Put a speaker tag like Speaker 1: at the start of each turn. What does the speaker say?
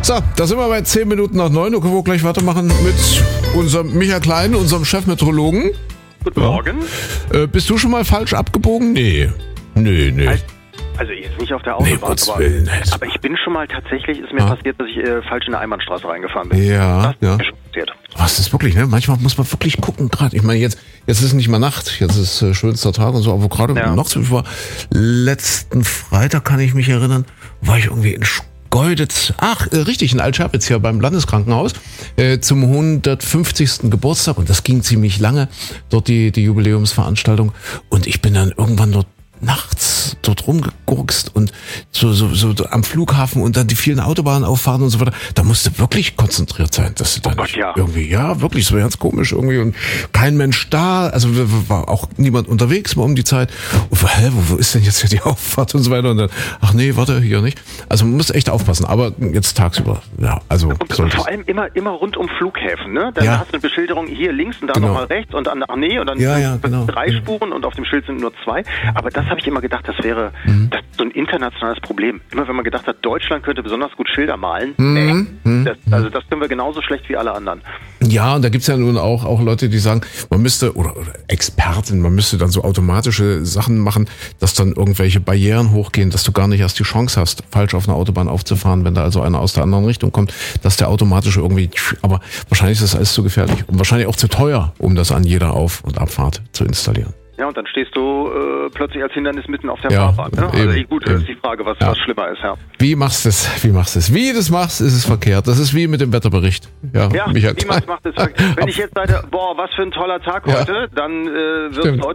Speaker 1: So, da sind wir bei 10 Minuten nach 9. Da können wir gleich weitermachen mit unserem Michael Klein, unserem Chefmeteorologen.
Speaker 2: Guten Morgen.
Speaker 1: Bist du schon mal falsch abgebogen? Nee.
Speaker 2: Also jetzt nicht auf der Autobahn, aber ich bin schon mal tatsächlich, ist mir passiert, dass ich falsch in eine Einbahnstraße reingefahren bin.
Speaker 1: Ja,
Speaker 2: das ist mir schon passiert.
Speaker 1: Was ist wirklich, ne? Manchmal muss man wirklich gucken, gerade. Ich meine, jetzt ist nicht mal Nacht, jetzt ist schönster Tag und so, aber gerade nachts, ich war letzten Freitag, kann ich mich erinnern, war ich irgendwie in Schkeuditz, richtig, in Altscherbitz hier beim Landeskrankenhaus, zum 150. Geburtstag, und das ging ziemlich lange, dort die Jubiläumsveranstaltung, und ich bin dann irgendwann nachts dort rumgegurkst und so am Flughafen und dann die vielen Autobahnauffahrten und so weiter. Da musst du wirklich konzentriert sein, dass du dann irgendwie, wirklich, so ganz komisch irgendwie, und kein Mensch da, also war auch niemand unterwegs mal um die Zeit. Und wo ist denn jetzt hier die Auffahrt und so weiter, und dann, ach nee, warte, hier nicht. Also man muss echt aufpassen, aber jetzt tagsüber, also.
Speaker 2: Und vor allem immer rund um Flughäfen, ne? Dann hast du eine Beschilderung hier links und da nochmal rechts und dann, ach nee, und dann 3 Spuren und auf dem Schild sind nur 2. Aber das habe ich immer gedacht, das wäre das ist so ein internationales Problem. Immer wenn man gedacht hat, Deutschland könnte besonders gut Schilder malen, das können wir genauso schlecht wie alle anderen.
Speaker 1: Ja, und da gibt's ja nun auch Leute, die sagen, man müsste, oder Experten, man müsste dann so automatische Sachen machen, dass dann irgendwelche Barrieren hochgehen, dass du gar nicht erst die Chance hast, falsch auf einer Autobahn aufzufahren, wenn da also einer aus der anderen Richtung kommt, dass der automatisch irgendwie, aber wahrscheinlich ist das alles zu gefährlich und wahrscheinlich auch zu teuer, um das an jeder Auf- und Abfahrt zu installieren.
Speaker 2: Ja, und dann stehst du plötzlich als Hindernis mitten auf der Fahrbahn. Ne? Also gut, ist die Frage, was schlimmer ist. Ja.
Speaker 1: Wie machst du es? Wie du es machst, ist es verkehrt. Das ist wie mit dem Wetterbericht. Ja,
Speaker 2: wie man es macht, ist verkehrt. Wenn ich jetzt sage, was für ein toller Tag heute, dann wird es heute